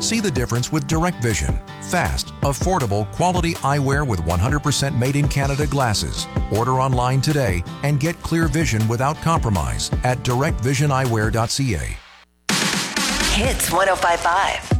See the difference with Direct Vision. Fast, affordable, quality eyewear with 100% made in Canada glasses. Order online today and get clear vision without compromise at directvisioneyewear.ca. Hits 105.5.